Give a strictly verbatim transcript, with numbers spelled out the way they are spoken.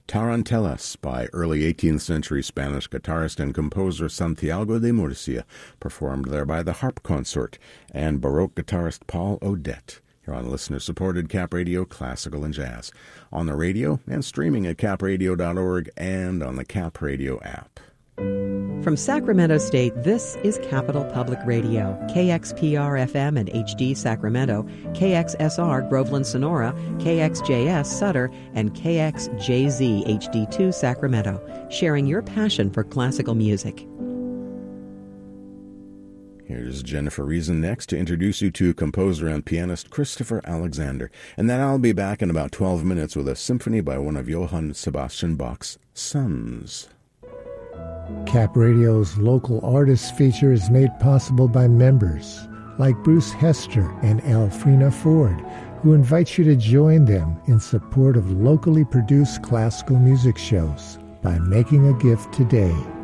Tarantellas by early eighteenth century Spanish guitarist and composer Santiago de Murcia, performed there by the Harp Consort, and Baroque guitarist Paul Odette. Here on listener-supported Cap Radio Classical and Jazz, on the radio and streaming at cap radio dot org and on the Cap Radio app. From Sacramento State, this is Capital Public Radio, K X P R F M and H D Sacramento, K X S R Groveland Sonora, K X J S Sutter, and K X J Z H D two Sacramento, sharing your passion for classical music. Here's Jennifer Reason next to introduce you to composer and pianist Christopher Alexander, and then I'll be back in about twelve minutes with a symphony by one of Johann Sebastian Bach's sons. Cap Radio's local artists feature is made possible by members like Bruce Hester and Alfrena Ford, who invite you to join them in support of locally produced classical music shows by making a gift today.